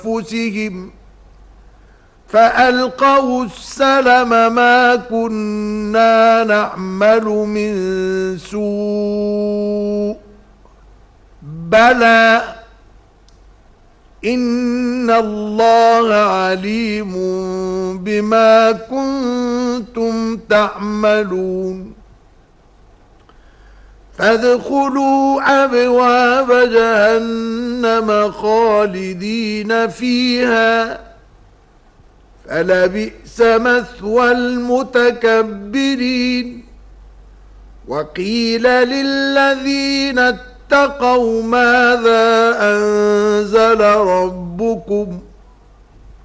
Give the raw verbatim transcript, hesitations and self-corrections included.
أنفسهم فألقوا السلم ما كنا نعمل من سوء بلى إن الله عليم بما كنتم تعملون فادخلوا أبواب جهنم خالدين فيها فلبئس مثوى المتكبرين وقيل للذين اتقوا ماذا أنزل ربكم